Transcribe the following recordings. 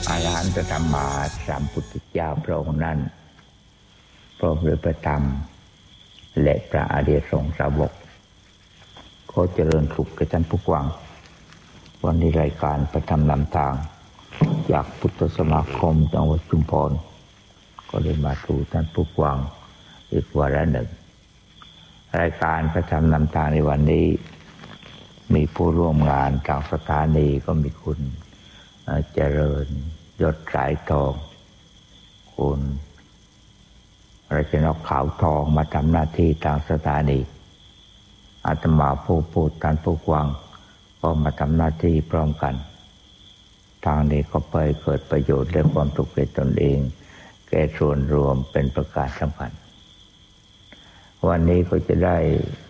อรหันตสัมมาสัมพุทธเจ้าพระองค์นั้นพร้อมด้วยพระธรรมและพระอริยสงฆ์สาวกขอเจริญสุขแก่ท่านผู้ฟังวันนี้รายการพระธรรมนำทางจากพุทธสมาคมจังหวัดชุมพรก็ได้มาสู่ท่านผู้ฟังอีกวาระหนึ่งรายการพระธรรมนำทางในวันนี้มีผู้ร่วมงานทางสถานีก็มีคุณเจริญยศสายทองคุณรัชนกขาวทองมาทำหน้าที่ทางสถานีอาตมาผู้พูดท่านผู้ฟังก็มาทำหน้าที่พร้อมกันทางนี้ก็ไปเกิดประโยชน์และความสุขแก่ตนเองแก่ส่วนรวมเป็นประการสำคัญวันนี้ก็จะได้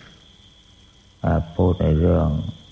พูดในเรื่อง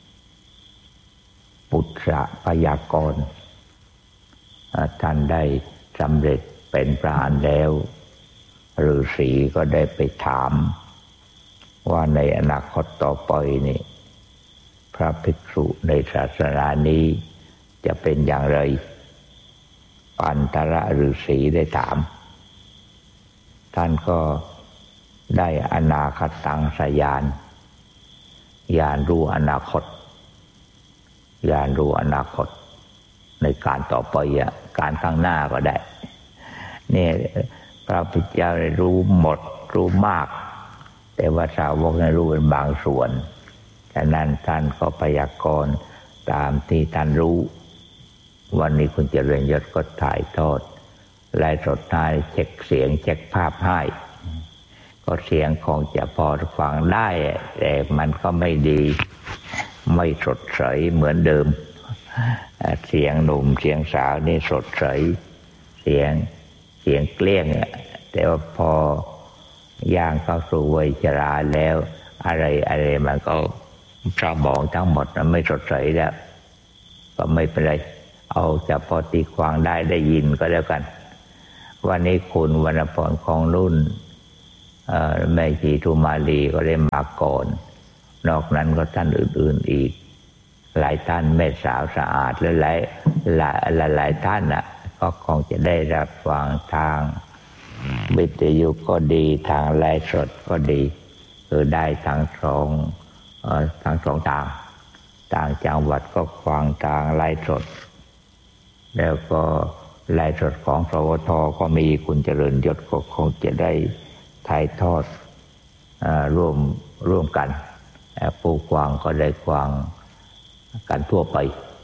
ปุตตะพยากรณ์ท่านได้สำเร็จเป็นพระอรหันต์แล้วฤาษีก็ได้ไปถามว่าในอนาคตต่อไปนี่พระภิกษุในศาสนานี้จะเป็นอย่างไรปันตระฤาษีได้ถามท่านก็ได้อนาคตังสยานญาณรู้อนาคตญาณรู้อนาคตในการต่อไปการข้างหน้าก็ได้นี่พระพุทธเจ้าได้รู้หมดรู้มากแต่ว่าสาวกได้รู้เป็นบางส่วนฉะนั้นท่านก็พยากรณ์ตามที่ท่านรู้วันนี้คุณเจริญยศก็ถ่ายทอดไลฟ์สดให้เช็คเสียงเช็คภาพให้ก็เสียงคงจะพอฟังได้แต่มันก็ไม่ดีไม่สดใสเหมือนเดิมเสียงหนุ่มเสียงสาวนี่สดใสเสียงเกลี้ยงแต่ว่าพอย่างเข้าสู่วัยชราแล้วอะไรมันก็สมองทั้งหมดมันไม่สดใสแล้วก็ไม่เป็นไรเอาจะพอตีความได้ยินก็แล้วกันวันนี้คุณวรรณพรของรุ่นแม่ชีธุมาลีก็ได้มาก่อนนอกนั้นก็ท่านอื่นๆอีกหลายท่านแม่สาวสะอาดและหลายท่านก็คงจะได้รับฟังทางวิทยุก็ดีทางไลฟ์สดก็ดีคือได้ทั้งสองทางต่างจังหวัดก็ฟังทางไลฟ์สดแล้วก็ไลฟ์สดของสวทก็มีคุณเจริญยศก็คงจะได้ถ่ายทอดร่วมกันผู้ฟังก็ได้ฟังกันทั่วไป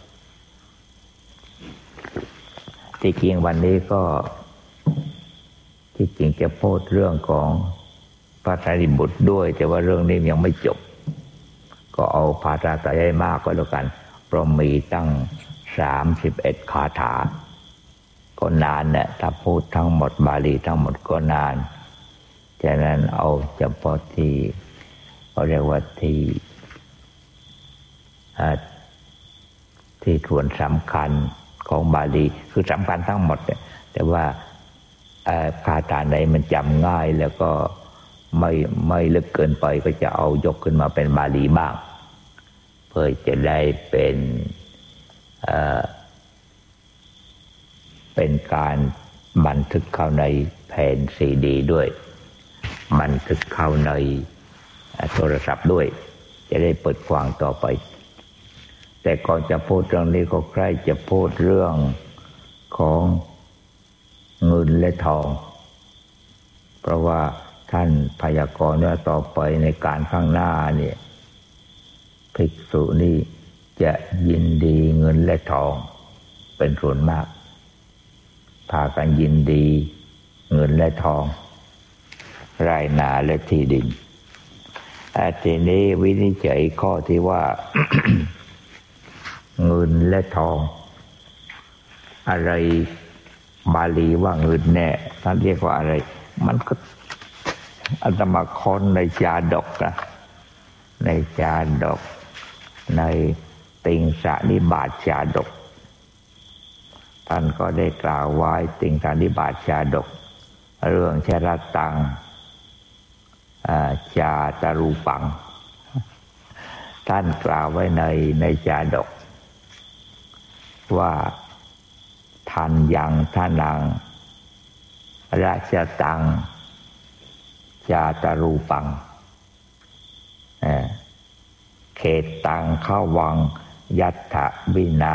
ที่จริงวันนี้ก็ที่จริงจะพูดเรื่องของพระสารีบุตรด้วยแต่ว่าเรื่องนี้ยังไม่จบก็เอาภาษาไทยให้มากก็แล้วกันเพราะมีตั้ง31คาถาก็นานเนี่ยถ้าพูดทั้งหมดบาลีทั้งหมดก็นานฉะนั้นเอาเฉพาะที่เขาเรียกว่าที่ส่วนสำคัญของบาลีคือสำคัญทั้งหมดแต่ว่าคาถาไหนมันจำง่ายแล้วก็ไม่ลึกเกินไปก็จะเอายกขึ้นมาเป็นบาลีบ้างเพื่อจะได้เป็นการบันทึกเข้าในแผ่นซีดีด้วยบันทึกเข้าในโทรศัพท์ด้วยจะได้เปิดฟังต่อไปแต่ก่อนจะพูดเรื่องนี้ก็ใกล้จะพูดเรื่องของเงินและทองเพราะว่าท่านพยากรณ์ว่าต่อไปในการข้างหน้าเนี่ยภิกษุนี่จะยินดีเงินและทองเป็นส่วนมากพากันยินดีเงินและทองไร่นาและที่ดินทีนี้วินิจฉัยข้อที่ว่า เงินและทองอะไรบาลีว่าเงินแน่ท่านเรียกว่าอะไรมันก็อาตมาค้นในจาดกในจาดกในติงสนิบาตจาดกท่านก็ได้กล่าวไว้ติงสนิบาตจาดกเรื่องชรตังจาตรูปังท่านกล่าวไว้ในจาดกว่าทันยังทานังราชตังจาตรูปังเขตตังเข้าวังยัตถวินา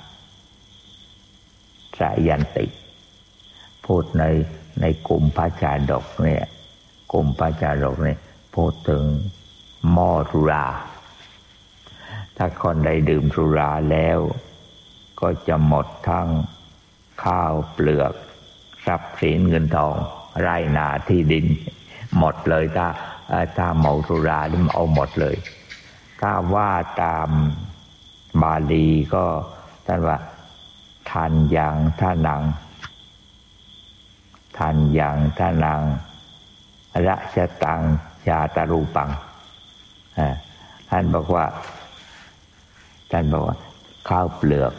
สยันติพูดในกลุ่มพระชาดกเนี่ยกลุ่มพระชาดกเนี่ยพูดถึงหม้อสุราถ้าคนใดดื่มสุราแล้วก็จะหมดทั้งข้าวเปลือกทรัพย์สินเงินทองไร่นาที่ดินหมดเลยถ้าเมาสุรานี่มันเอาหมดเลยถ้าว่าตามบาลีก็ท่านว่าทันยังทานังทันยังทานังราชตังจาตรูปังท่านบอกว่าข้าวเปลือก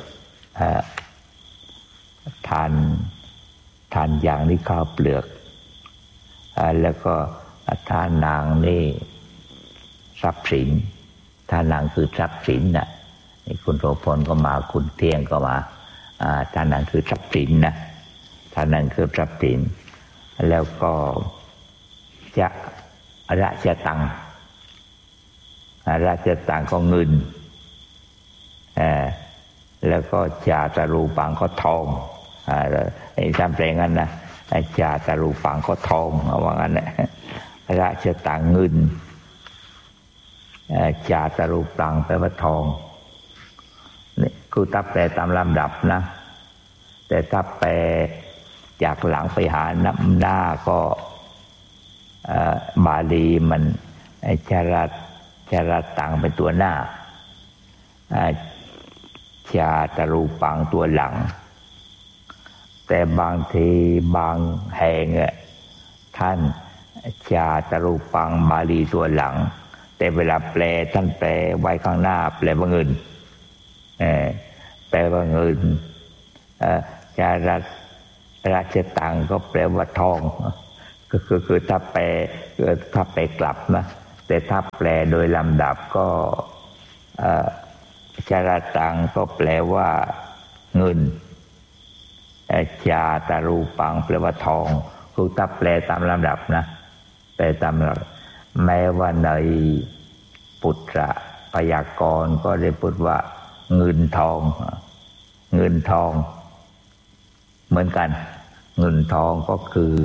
ทานอย่างนี้ข้าวเปลือกแล้วก็ทานนางนี่ทรัพย์สินทานนางคือทรัพย์สินน่ะนี่คุณโสพลก็มาคุณเที่ยงก็มาทานนางคือทรัพย์สินนะทานนางคือทรัพย์สินแล้วก็จะราชตังก็เงินแล้วก็จาตรูปังก็ทองไอ้จำแปลงงั้นนะจาตรูปังก็ทองเอาว่างั้นแหละราชตังเงินจาตรูปังแปลว่าทองนี่คือถ้าแปลตามลำดับนะแต่ถ้าแปลจากหลังไปหาหน้าก็บาลีมันจาระตังเป็นตัวหน้าจาตรูปังตัวหลังแต่บางทีบางแห่งท่านจาตรูปังบาลีตัวหลังแต่เวลาแปลท่านแปลไว้ข้างหน้าแปลว่าเงินแปลว่าเงินจาราชตังก็แปลว่าทองคือถ้าแปลกลับนะแต่ถ้าแปลโดยลำดับก็จาระตังก็แปลว่าเงินจาตรูปังแปลว่าทองคือถ้าแปลตามลำดับนะแปลตามลำดับแม้ว่าในปุตตะพยากรณ์ก็ได้พูดว่าเงินทองเหมือนกันเงินทองก็คือ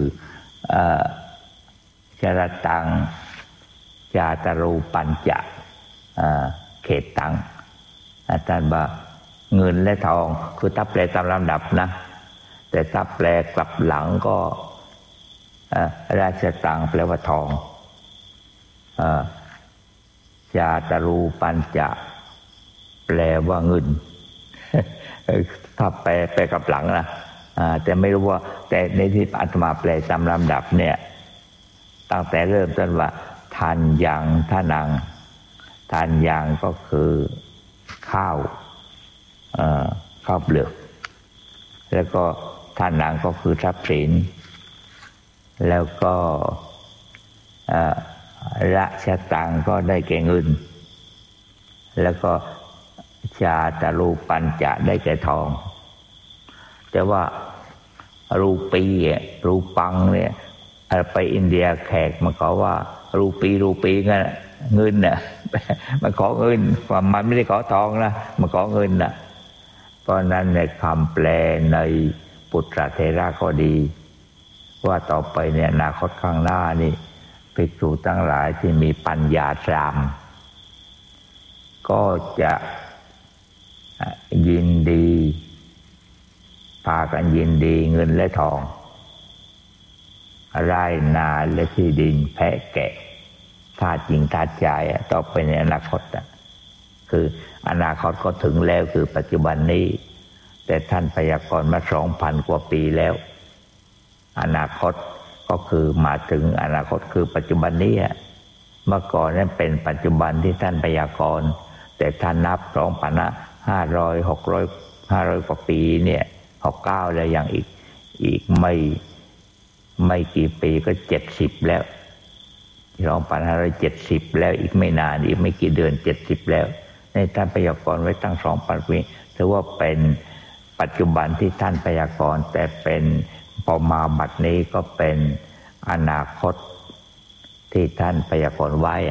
จาระตังจาตรูปัญจะเขตตังท่านว่าเงินและทองคือถ้าแปลตามลำดับนะแต่ถ้าแปลกลับหลังก็ราชตังแปลว่าทองจาตรูปัญจะแปลว่าเงินถ้าแปลกลับหลังนะแต่ไม่รู้ว่าแต่ในที่อาตมาแปลตามลำดับเนี่ยตั้งแต่เริ่มต้นว่าทันยังทานังทานยังก็คือข้าวเปลือกแล้วก็ทานนางก็คือทรัพย์สินแล้วก็ราชตังก็ได้แก่เงินแล้วก็จาตรูปัญจะได้แก่ทองแต่ว่ารูปังเนี่ยไปอินเดียแขกมันขอว่ารูปีงั้นเงินน่ะมันขอเงินความมันไม่ได้ขอทองนะมันขอเงินน่ะเพราะนั้นในคำแปลในปุตตะเถระก็ดีว่าต่อไปเนี่ยอนาคตข้างหน้านี่ภิกษุทั้งหลายที่มีปัญญาสามก็จะยินดีพากันยินดีเงินและทองไร่นาและที่ดินแพะแกะธาตุหญิงธาตุชายต่อไปในอนาคตคืออนาคตก็ถึงแล้วคือปัจจุบันนี้แต่ท่านพยากรณ์มา 2,000 กว่าปีแล้วอนาคตก็คือมาถึงอนาคตคือปัจจุบันนี้เมื่อก่อนนั้นเป็นปัจจุบันที่ท่านพยากรณ์แต่ท่านนับ 2,500 600 500 กว่าปีเนี่ย69แล้วอย่างอีกไม่กี่ปีก็70แล้ว2,570แล้วอีกไม่นานอีกไม่กี่เดือน70แล้วในท่านพยากรณ์ไว้ตั้ง 2,000 ปีถือว่าเป็นปัจจุบันที่ท่านพยากรณ์แต่เป็นพอมาบัดนี้ก็เป็นอนาคตที่ท่านพยากรณ์ไว้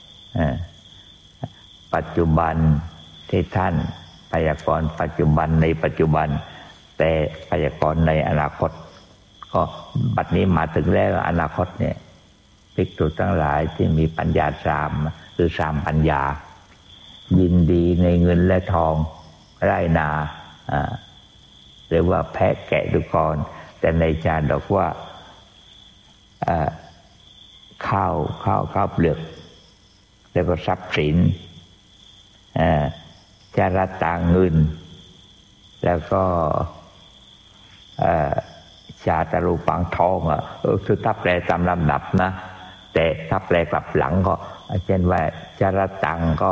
ปัจจุบันที่ท่านพยากรณ์ปัจจุบันในปัจจุบันแต่พยากรณ์ในอนาคตก็บัดนี้มาถึงแล้วอนาคตเนี่ยภิกษุทั้งหลายที่มีปัญญาสามหรือสามปัญญายินดีในเงินและทองไร่นาเรียกว่าแพะแกะดุกรแต่ในจารย์บอกว่าข้าวเปลือกเรียกว่าทรัพย์สินจารตังเงินแล้วก็ชาตรูปังทองคือถ้าแปลตามลำดับนะแต่ถ้าแปลกลับหลังก็เช่นว่าจารตังก็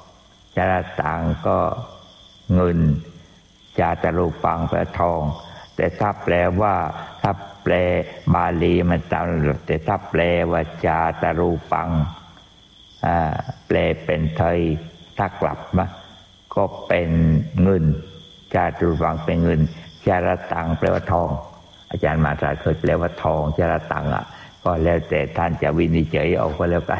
เงินจาตรูปังแปลทองแต่ถ้าแปลว่าถ้าแปลบาลีมันตามแต่ถ้าแปลว่าจาตรูปังแปลเป็นไทยถ้ากลับมาก็เป็นเงินจาตรูปังเป็นเงินจารตังแปลว่าทองอาจารย์มาตราเคยแปลว่าทองจารตังก็แล้วแต่ท่านจะวินิจฉัยเอาก็แล้วกัน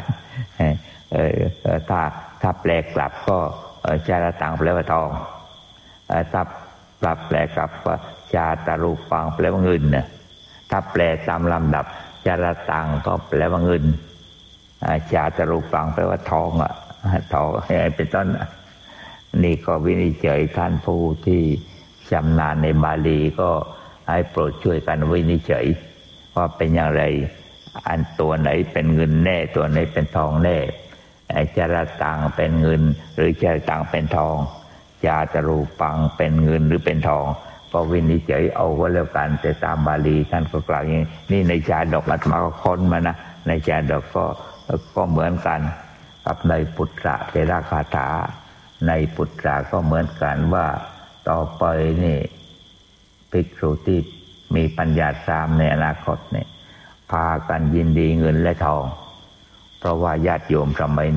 ถ้าแปลกลับก็จารตังแปลว่าทองถ้าแปลกลับว่าจาตรูปังแปลว่าเงินนะถ้าแปลตามลำดับจารตังก็แปลว่าเงินจาตรูปังแปลว่าทองทองเป็นต้นนี่ก็วินิจฉัยท่านผู้ที่ชำนาญในบาลีก็ให้โปรดช่วยกันวินิจฉัยว่าเป็นอย่างไรอันตัวไหนเป็นเงินแน่ตัวไหนเป็นทองแน่จารตังเป็นเงินหรือจารตังเป็นทองจาตรูปังเป็นเงินหรือเป็นทองก็วินิจฉัยเอาก็แล้วกันแต่ตามบาลีท่านก็กล่าวอย่างนี้นี่ในชาดกอาตมาก็ค้นมานะในชาดกก็เหมือนกันกับในปุตตะเทระคาถาในปุตตะก็เหมือนกันว่าต่อไปนี่ภิกษุที่มีปัญญาสามในอนาคตเนี่ยพากันยินดีเงินและทองเพราะว่าญาติโยมสมัย